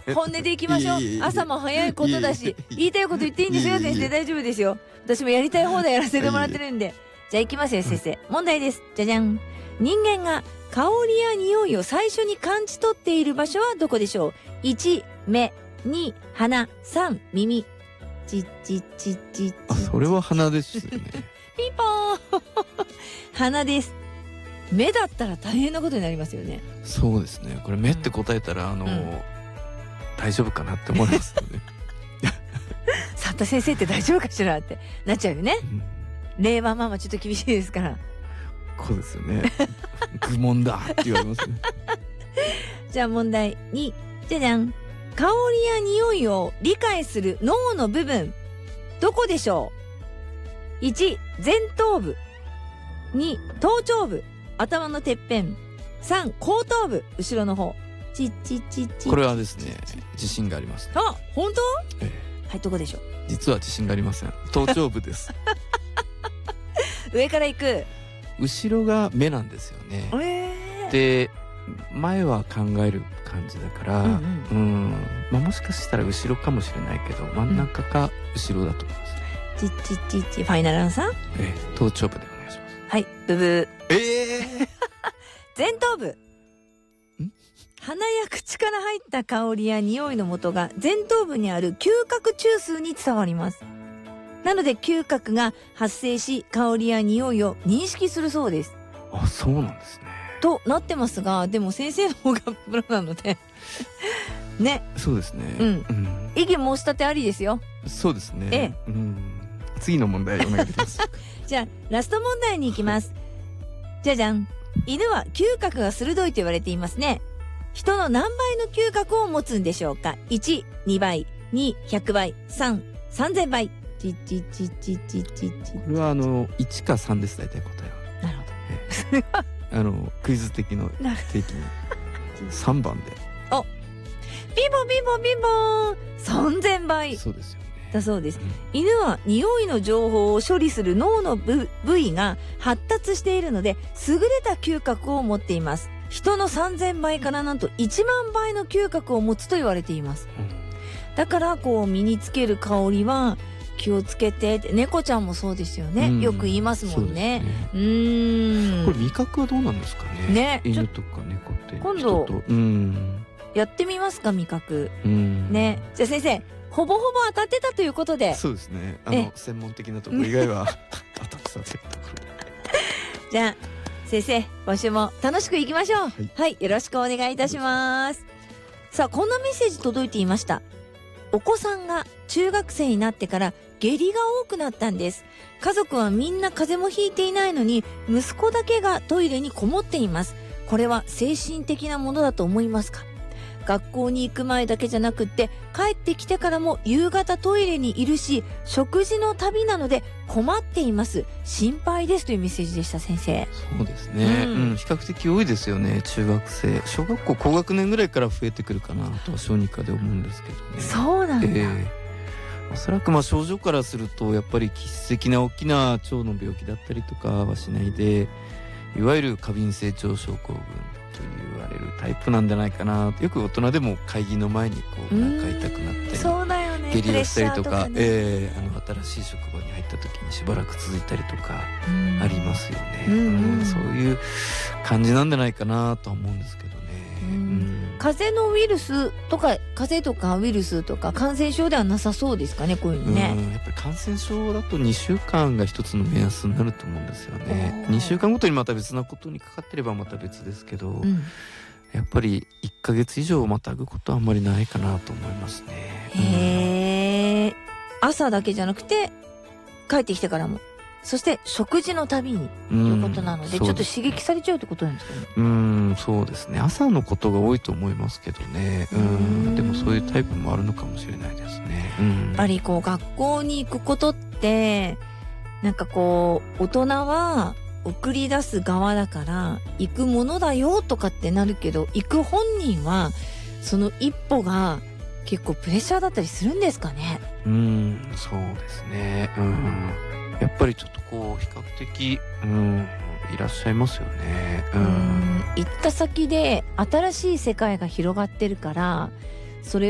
本音でいきましょう。朝も早いことだし、言いたいこと言っていいんですよ先生。大丈夫ですよ。私もやりたい放題やらせてもらってるんで。じゃあ行きますよ先生。問題です。じゃじゃん。人間が香りや匂いを最初に感じ取っている場所はどこでしょう。1、目。2、鼻。3、耳。チッチッチッチッチ。 あ、それは鼻ですよね。 ピンポーン。鼻です。目だったら大変なことになりますよね。 そうですね。これ目って答えたら大丈夫かなって思いますよね。 サッタ先生って大丈夫かしらってなっちゃうよね。令和ママちょっと厳しいですから。 そうですよね。愚問だって言われますね。 じゃあ問題2。じゃじゃん。香りや匂いを理解する脳の部分。どこでしょう。1、前頭部。2、頭頂部。頭のてっぺん。3、後頭部。後ろの方。チッチッチッチッ。 これはですね、自信があります、ね。 あ、本当？はい、どこでしょう。 実は自信がありません。頭頂部です。 上から行く。 後ろが目なんですよね。で、前は考える感じだから、まあもしかしたら後ろかもしれないけど、真ん中か後ろだと思います。 チッチッチッチ。ファイナルアンサー？ 頭頂部でお願いします。 はい、ブブー。前頭部。鼻や口から入った香りや匂いの元が前頭部にある嗅覚中枢に伝わります。なので嗅覚が発生し、香りや匂いを認識するそうです。 あ、そうなんですね。 となってますが、でも先生の方がプロなのでね。 そうですね。 異議申し立てありですよ。 そうですね。次の問題お願いします。 じゃあラスト問題に行きます。じゃじゃん。犬は嗅覚が鋭いと言われていますね。人の何倍の嗅覚を持つんでしょうか。1、2倍、2、100倍、3、3000倍。チッチッチッチッチッチッチッ。 これは1か3です、大体答えは。 なるほど。 クイズ的の定義に3番で。 お、ピンポンピンポンピンポン。3000倍。 そうですよね。 だそうです。犬は匂いの情報を処理する脳の部位が発達しているので、優れた嗅覚を持っています。人の3000倍からなんと1万倍の嗅覚を持つと言われています。だから身につける香りは気をつけてって。猫ちゃんもそうですよね。よく言いますもんね。これ味覚はどうなんですかね。犬とか猫って今度やってみますか、味覚。ね。じゃあ先生、ほぼほぼ当たってたということで。 そうですね。専門的なところ以外は当たってたというところで。 じゃあ先生、今週も楽しくいきましょう。はい、よろしくお願いいたします。さあ、こんなメッセージ届いていました。お子さんが中学生になってから下痢が多くなったんです。家族はみんな風邪もひいていないのに、息子だけがトイレにこもっています。これは精神的なものだと思いますか？学校に行く前だけじゃなくって、帰ってきてからも夕方トイレにいるし、食事の旅なので困っています。心配ですというメッセージでした、先生。 そうですね。比較的多いですよね、中学生。小学校高学年ぐらいから増えてくるかなとは小児科で思うんですけどね。 そうなんだ。 おそらく症状からすると、やっぱり気質的な大きな腸の病気だったりとかはしないで、いわゆる過敏性腸症候群と言われるタイプなんじゃないかな。よく大人でも会議の前にお腹痛くなったり、 そうだよね、 下痢をしたりとか、新しい職場に入った時にしばらく続いたりとかありますよね。そういう感じなんじゃないかなとは思うんですけどね。 風邪のウイルスとか、風邪とかウイルスとか感染症ではなさそうですかね、こういうのね。 やっぱり感染症だと2週間が一つの目安になると思うんですよね。2週間ごとにまた別なことにかかってればまた別ですけど、やっぱり1ヶ月以上またぐことはあんまりないかなと思いますね。 朝だけじゃなくて帰ってきてからも、そして食事のたびにということなので、ちょっと刺激されちゃうってことなんですかね。 そうですね。朝のことが多いと思いますけどね。でもそういうタイプもあるのかもしれないですね。 やっぱり学校に行くことってなんか大人は送り出す側だから行くものだよとかってなるけど、行く本人はその一歩が結構プレッシャーだったりするんですかね。 そうですね。やっぱりちょっと比較的いらっしゃいますよね。 行った先で新しい世界が広がってるから、それ